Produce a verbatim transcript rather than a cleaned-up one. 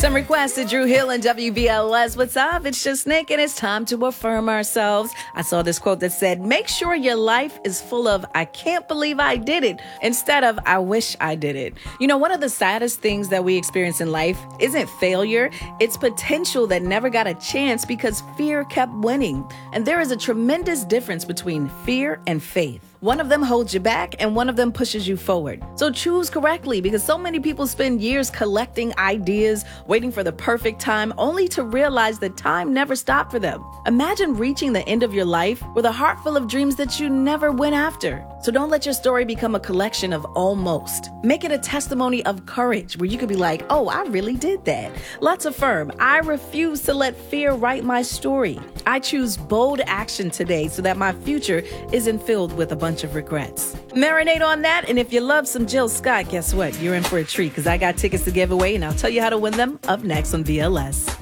Some requests to Drew Hill and W B L S. What's up? It's just Nick, and it's time to affirm ourselves. I saw this quote that said, make sure your life is full of, I can't believe I did it, instead of, I wish I did it. You know, one of the saddest things that we experience in life isn't failure. It's potential that never got a chance because fear kept winning. And there is a tremendous difference between fear and faith. One of them holds you back and one of them pushes you forward. So choose correctly, because so many people spend years collecting ideas, waiting for the perfect time, only to realize that time never stopped for them. Imagine reaching the end of your life with a heart full of dreams that you never went after. So don't let your story become a collection of almost. Make it a testimony of courage where you could be like, oh, I really did that. Let's affirm, I refuse to let fear write my story. I choose bold action today so that my future isn't filled with a bunch of regrets. Marinate on that, and if you love some Jill Scott, guess what? You're in for a treat, because I got tickets to give away, and I'll tell you how to win them up next on V L S.